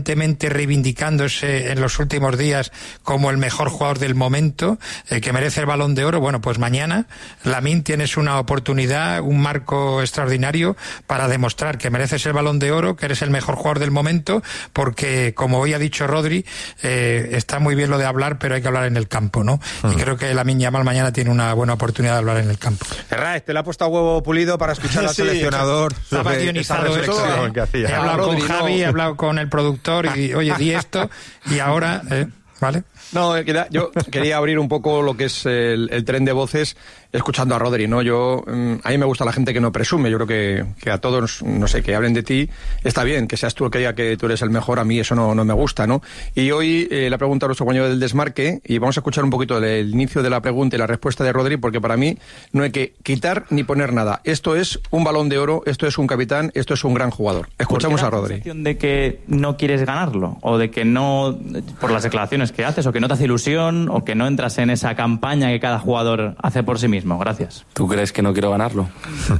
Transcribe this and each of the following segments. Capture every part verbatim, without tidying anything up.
constantemente reivindicándose en los últimos días como el mejor jugador del momento, eh, que merece el Balón de Oro. Bueno, pues mañana, Lamine, tienes una oportunidad, un marco extraordinario para demostrar que mereces el Balón de Oro, que eres el mejor jugador del momento, porque, como hoy ha dicho Rodri, eh, está muy bien lo de hablar, pero hay que hablar en el campo, ¿no? Uh-huh. Y creo que Lamine Yamal mañana tiene una buena oportunidad de hablar en el campo. Herrás, te le ha puesto a huevo pulido para escuchar al sí, seleccionador. Estaba guionizado eso. Que hacía. He hablado Rodri, con Javi, no. he hablado con el productor y, oye, di esto, y ahora, eh, ¿vale? No, yo quería abrir un poco lo que es el, el tren de voces escuchando a Rodri, ¿no? Yo, a mí me gusta la gente que no presume. Yo creo que, que a todos, no sé, que hablen de ti, está bien, que seas tú el que diga que tú eres el mejor, a mí eso no, no me gusta, ¿no? Y hoy eh, le ha preguntado a nuestro compañero del Desmarque, y vamos a escuchar un poquito del inicio de la pregunta y la respuesta de Rodri, porque para mí no hay que quitar ni poner nada. Esto es un Balón de Oro, esto es un capitán, esto es un gran jugador. Escuchamos a Rodri. ¿La sensación de que no quieres ganarlo? ¿O de que no, por las declaraciones que haces, o que no te hace ilusión, o que no entras en esa campaña que cada jugador hace por sí mismo? Gracias. ¿Tú crees que no quiero ganarlo?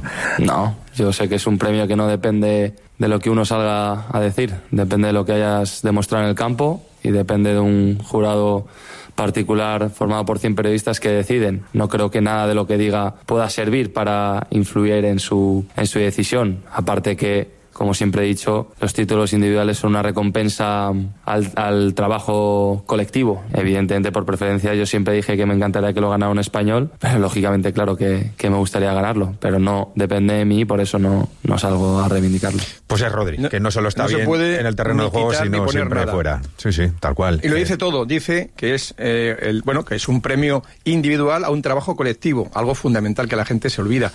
No, yo sé que es un premio que no depende de lo que uno salga a decir, depende de lo que hayas demostrado en el campo y depende de un jurado particular formado por cien periodistas que deciden. No creo que nada de lo que diga pueda servir para influir en su, en su decisión, aparte que, como siempre he dicho, los títulos individuales son una recompensa al, al trabajo colectivo. Evidentemente, por preferencia, yo siempre dije que me encantaría que lo ganara un español, pero lógicamente, claro que, que me gustaría ganarlo, pero no depende de mí, por eso no, no salgo a reivindicarlo. Pues es Rodri, no, que no solo está no bien puede en el terreno de juego, sino siempre nada. Fuera. Sí, sí, tal cual. Y lo dice todo, dice que es eh, el, bueno, que es un premio individual a un trabajo colectivo, algo fundamental que la gente se olvida.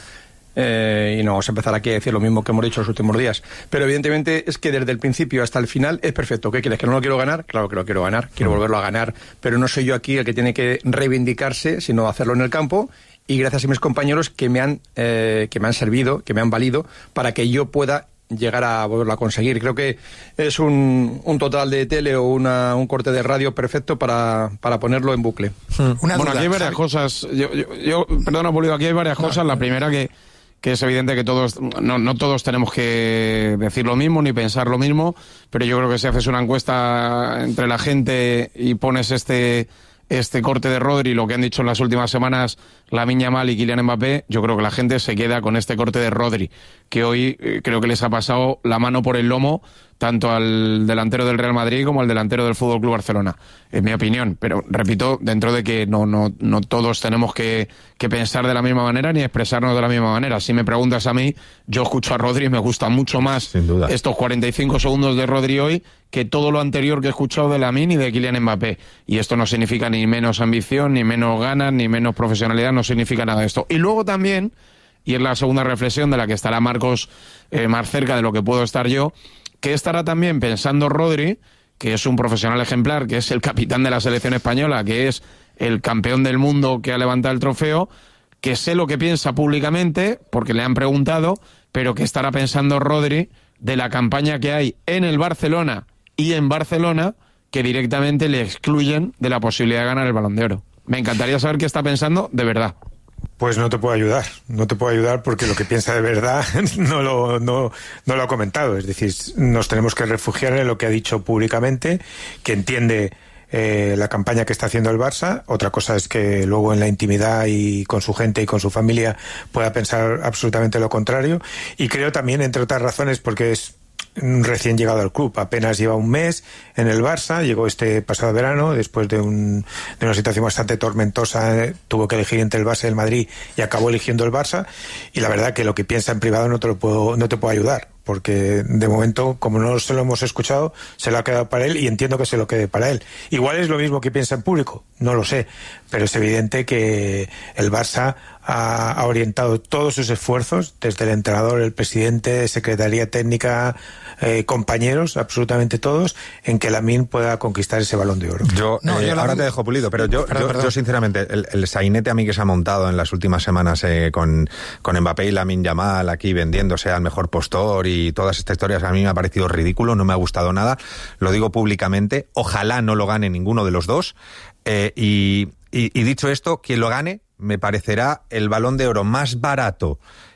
Eh, y no vamos a empezar aquí a decir lo mismo que hemos dicho los últimos días, pero evidentemente es que desde el principio hasta el final es perfecto. ¿Qué quieres? ¿Que no lo quiero ganar? Claro que lo quiero ganar, quiero mm. volverlo a ganar, pero no soy yo aquí el que tiene que reivindicarse, sino hacerlo en el campo, y gracias a mis compañeros que me han eh, que me han servido, que me han valido para que yo pueda llegar a volverlo a conseguir. Creo que es un, un total de tele o una, un corte de radio perfecto para, para ponerlo en bucle. Una bueno, duda, aquí hay varias Javi. cosas. Yo, yo, yo perdona, Pulido, aquí hay varias no, cosas. La primera que que es evidente que todos, no, no todos tenemos que decir lo mismo ni pensar lo mismo, pero yo creo que si haces una encuesta entre la gente y pones este este corte de Rodri, lo que han dicho en las últimas semanas Lamine Yamal y Kylian Mbappé, yo creo que la gente se queda con este corte de Rodri, que hoy eh, creo que les ha pasado la mano por el lomo tanto al delantero del Real Madrid como al delantero del F C Barcelona, en mi opinión. Pero repito, dentro de que no no no todos tenemos que, que pensar de la misma manera ni expresarnos de la misma manera. Si me preguntas a mí, yo escucho a Rodri y me gusta mucho más estos cuarenta y cinco segundos de Rodri hoy que todo lo anterior que he escuchado de Lamine y de Kylian Mbappé. Y esto no significa ni menos ambición, ni menos ganas, ni menos profesionalidad, no significa nada de esto. Y luego también, y es la segunda reflexión de la que estará Marcos eh, más cerca de lo que puedo estar yo, que estará también pensando Rodri, que es un profesional ejemplar, que es el capitán de la selección española, que es el campeón del mundo que ha levantado el trofeo, que sé lo que piensa públicamente, porque le han preguntado, pero que estará pensando Rodri de la campaña que hay en el Barcelona y en Barcelona, que directamente le excluyen de la posibilidad de ganar el Balón de Oro. Me encantaría saber qué está pensando de verdad. Pues no te puedo ayudar, no te puedo ayudar porque lo que piensa de verdad no lo, no, no lo ha comentado. Es decir, nos tenemos que refugiar en lo que ha dicho públicamente, que entiende eh, la campaña que está haciendo el Barça. Otra cosa es que luego en la intimidad y con su gente y con su familia pueda pensar absolutamente lo contrario. Y creo también, entre otras razones, porque es recién llegado al club, apenas lleva un mes en el Barça, llegó este pasado verano después de, un, de una situación bastante tormentosa, eh, tuvo que elegir entre el Barça y el Madrid y acabó eligiendo el Barça, y la verdad que lo que piensa en privado no te lo puedo, no te puedo ayudar, porque de momento, como no se lo hemos escuchado, se lo ha quedado para él y entiendo que se lo quede para él. Igual es lo mismo que piensa en público, no lo sé, pero es evidente que el Barça ha, ha orientado todos sus esfuerzos, desde el entrenador, el presidente, secretaría técnica, eh, compañeros, absolutamente todos, en que Lamine pueda conquistar ese Balón de Oro. Yo, no, eh, yo ahora la... te dejo, Pulido, pero yo, perdón, yo, perdón. yo sinceramente, el, el sainete a mí que se ha montado en las últimas semanas eh, con, con Mbappé y Lamine Yamal aquí vendiéndose al mejor postor y todas estas historias, a mí me ha parecido ridículo, no me ha gustado nada, lo digo públicamente, ojalá no lo gane ninguno de los dos, eh, y, y, y dicho esto, quien lo gane me parecerá el Balón de Oro más barato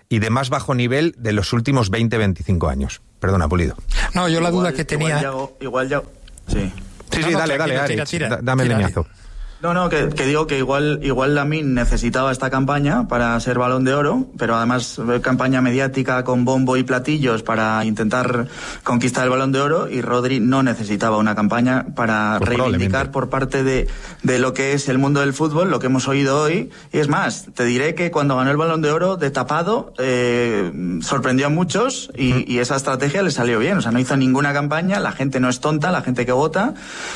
y de más bajo nivel de los últimos veinte veinticinco años. Perdona, Pulido. No, yo la igual, duda que tenía... Igual ya... Igual ya sí. Sí, no, sí, no, dale, dale, tira, Aritz, tira, dame tira, el leñazo. No, no, que, que digo que igual igual Lamine necesitaba esta campaña para ser Balón de Oro, pero además campaña mediática con bombo y platillos para intentar conquistar el Balón de Oro, y Rodri no necesitaba una campaña para pues reivindicar por parte de, de lo que es el mundo del fútbol, lo que hemos oído hoy. Y es más, te diré que cuando ganó el Balón de Oro de tapado eh, sorprendió a muchos y, y esa estrategia le salió bien. O sea, no hizo ninguna campaña, la gente no es tonta, la gente que vota,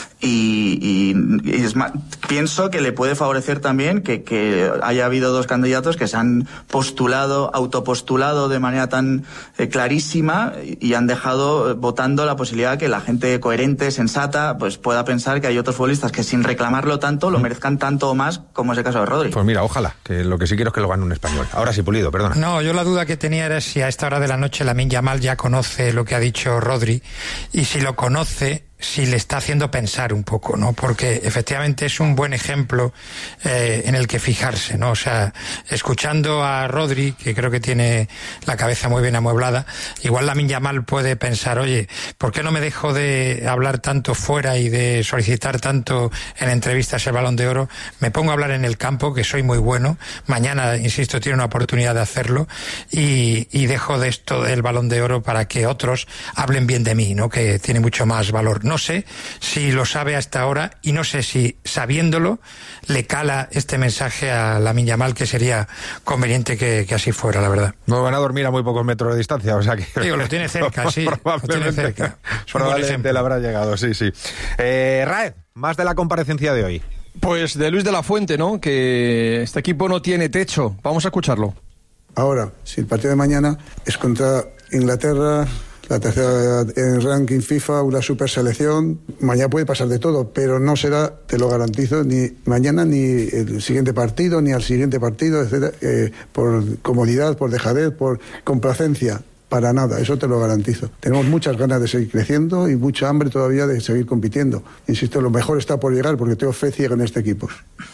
y, y, y es más, pienso que le puede favorecer también que, que haya habido dos candidatos que se han postulado, autopostulado de manera tan eh, clarísima y han dejado eh, votando la posibilidad que la gente coherente, sensata, pues pueda pensar que hay otros futbolistas que sin reclamarlo tanto lo merezcan tanto o más, como es el caso de Rodri. Pues mira, ojalá, que lo que sí quiero es que lo gane un español. Ahora sí, Pulido, perdona. No, yo la duda que tenía era si a esta hora de la noche Lamine Yamal ya conoce lo que ha dicho Rodri, y si lo conoce, si le está haciendo pensar un poco, ¿no? Porque efectivamente es un buen ejemplo eh, en el que fijarse, ¿no? O sea, escuchando a Rodri, que creo que tiene la cabeza muy bien amueblada, igual Lamine Yamal puede pensar, oye, ¿por qué no me dejo de hablar tanto fuera y de solicitar tanto en entrevistas el Balón de Oro? Me pongo a hablar en el campo, que soy muy bueno. Mañana, insisto, tiene una oportunidad de hacerlo, y, y dejo de esto del Balón de Oro para que otros hablen bien de mí, ¿no? Que tiene mucho más valor. No sé si lo sabe hasta ahora, y no sé si, sabiéndolo, le cala este mensaje a Lamine Yamal, que sería conveniente que, que así fuera, la verdad. No van a dormir a muy pocos metros de distancia, o sea que... Digo, lo tiene cerca, sí, lo tiene cerca. Probablemente le habrá llegado, sí, sí. Eh, Raed, más de la comparecencia de hoy. Pues de Luis de la Fuente, ¿no? Que este equipo no tiene techo. Vamos a escucharlo. Ahora, si el partido de mañana es contra Inglaterra, la tercera en el ranking FIFA, una super selección, mañana puede pasar de todo, pero no será, te lo garantizo, ni mañana, ni el siguiente partido, ni al siguiente partido, etcétera, eh, por comodidad, por dejadez, por complacencia, para nada, eso te lo garantizo. Tenemos muchas ganas de seguir creciendo y mucha hambre todavía de seguir compitiendo. Insisto, lo mejor está por llegar, porque tengo fe ciega en este equipo.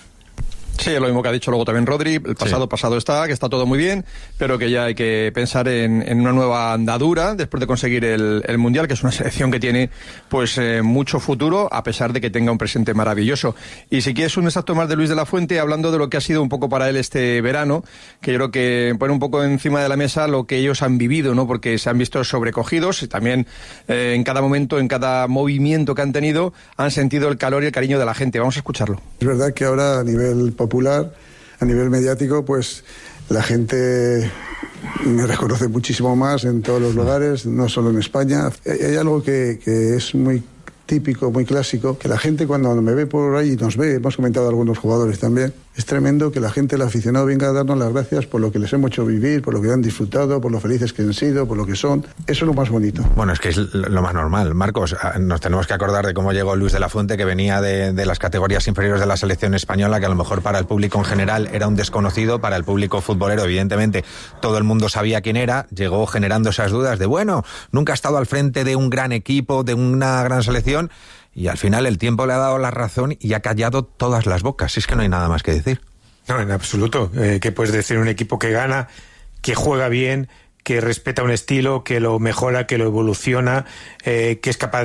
Sí, lo mismo que ha dicho luego también Rodri, el pasado sí. pasado está, que está todo muy bien, pero que ya hay que pensar en, en una nueva andadura después de conseguir el, el Mundial, que es una selección que tiene pues eh, mucho futuro, a pesar de que tenga un presente maravilloso. Y si quieres un exacto más de Luis de la Fuente, hablando de lo que ha sido un poco para él este verano, que yo creo que pone un poco encima de la mesa lo que ellos han vivido, ¿no? Porque se han visto sobrecogidos y también eh, en cada momento, en cada movimiento que han tenido, han sentido el calor y el cariño de la gente. Vamos a escucharlo. Es verdad que ahora a nivel popular, a nivel mediático, pues la gente me reconoce muchísimo más en todos los lugares, no solo en España. Hay algo que, que es muy típico, muy clásico, que la gente cuando me ve por ahí, nos ve, hemos comentado a algunos jugadores también, es tremendo que la gente, el aficionado, venga a darnos las gracias por lo que les hemos hecho vivir, por lo que han disfrutado, por lo felices que han sido, por lo que son. Eso es lo más bonito. Bueno, es que es lo más normal. Marcos, nos tenemos que acordar de cómo llegó Luis de la Fuente, que venía de, de las categorías inferiores de la selección española, que a lo mejor para el público en general era un desconocido, para el público futbolero, evidentemente, todo el mundo sabía quién era, llegó generando esas dudas de, bueno, nunca ha estado al frente de un gran equipo, de una gran selección, y al final el tiempo le ha dado la razón y ha callado todas las bocas. Si es que no hay nada más que decir. No, en absoluto. Eh, ¿Qué puedes decir? Un equipo que gana, que juega bien, que respeta un estilo, que lo mejora, que lo evoluciona, eh, que es capaz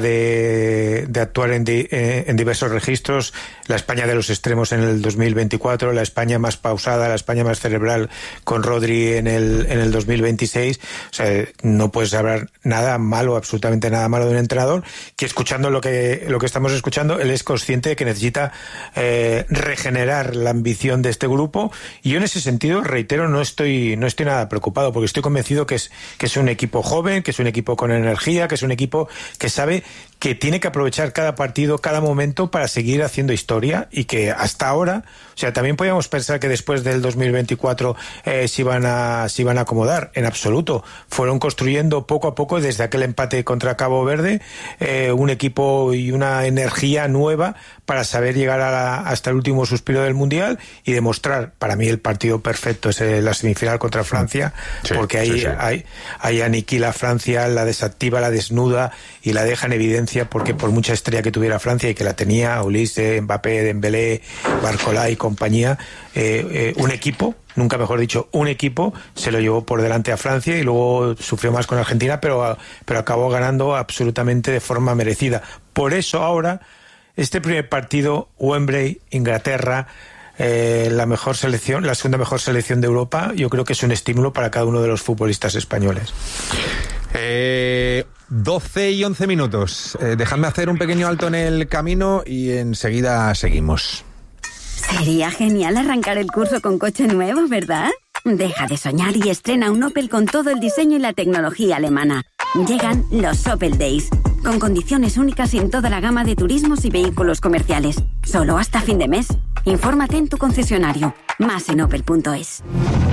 de, de actuar en, di, eh, en diversos registros. La España de los extremos en el dos mil veinticuatro, la España más pausada, la España más cerebral con Rodri en el, en el dos mil veintiséis. O sea, no puedes hablar nada malo, absolutamente nada malo de un entrenador, que escuchando lo que, lo que estamos escuchando, él es consciente de que necesita eh, regenerar la ambición de este grupo. Y yo en ese sentido, reitero, no estoy, no estoy nada preocupado, porque estoy convencido que que es, que es un equipo joven, que es un equipo con energía, que es un equipo que sabe que tiene que aprovechar cada partido, cada momento para seguir haciendo historia, y que hasta ahora, o sea, también podíamos pensar que después del dos mil veinticuatro eh, se iban a, se iban a acomodar. En absoluto. Fueron construyendo poco a poco, desde aquel empate contra Cabo Verde, eh, un equipo y una energía nueva para saber llegar a la, hasta el último suspiro del Mundial y demostrar, para mí el partido perfecto es la semifinal contra Francia, sí, porque ahí, sí, sí. Ahí, ahí aniquila a Francia, la desactiva, la desnuda y la deja en evidencia Francia, porque por mucha estrella que tuviera Francia y que la tenía, Ulises, Mbappé, Dembélé, Barcola y compañía, eh, eh, un equipo, nunca mejor dicho, un equipo se lo llevó por delante a Francia y luego sufrió más con Argentina, pero, pero acabó ganando absolutamente de forma merecida. Por eso ahora, este primer partido, Wembley, Inglaterra, eh, la mejor selección, la segunda mejor selección de Europa, yo creo que es un estímulo para cada uno de los futbolistas españoles. Eh, doce y once minutos. Eh, dejadme hacer un pequeño alto en el camino y enseguida seguimos. Sería genial arrancar el curso con coche nuevo, ¿verdad? Deja de soñar y estrena un Opel con todo el diseño y la tecnología alemana. Llegan los Opel Days, con condiciones únicas en toda la gama de turismos y vehículos comerciales. Solo hasta fin de mes. Infórmate en tu concesionario. Más en opel punto es.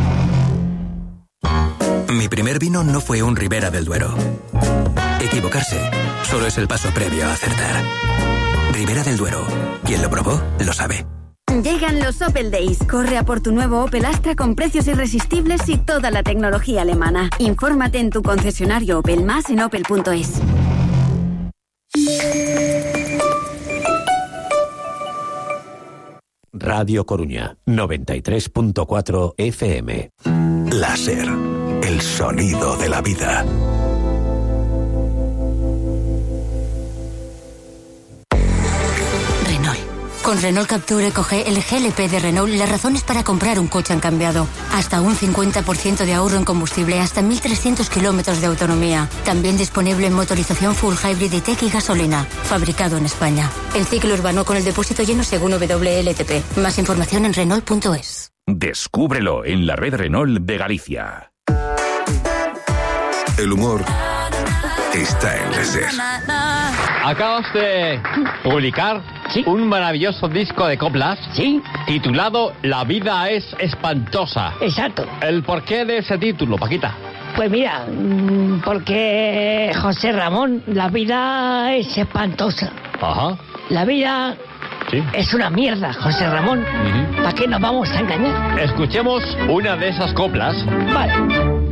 Mi primer vino no fue un Ribera del Duero. Equivocarse solo es el paso previo a acertar. Ribera del Duero. Quien lo probó, lo sabe. Llegan los Opel Days. Corre a por tu nuevo Opel Astra con precios irresistibles y toda la tecnología alemana. Infórmate en tu concesionario Opel, más en opel punto es. Radio Coruña, noventa y tres punto cuatro F M. Láser, el sonido de la vida. Con Renault Capture coge el G L P de Renault, las razones para comprar un coche han cambiado. Hasta un cincuenta por ciento de ahorro en combustible, hasta mil trescientos kilómetros de autonomía. También disponible en motorización full hybrid y tech y gasolina. Fabricado en España. El ciclo urbano con el depósito lleno según W L T P. Más información en Renault punto es. Descúbrelo en la red Renault de Galicia. El humor está en la SER. Acabas de publicar ¿Sí? un maravilloso disco de coplas ¿Sí? titulado La vida es espantosa. Exacto. ¿El porqué de ese título, Paquita? Pues mira, porque José Ramón, la vida es espantosa. Ajá. La vida ¿Sí? es una mierda, José Ramón. Uh-huh. ¿Para qué nos vamos a engañar? Escuchemos una de esas coplas. Vale.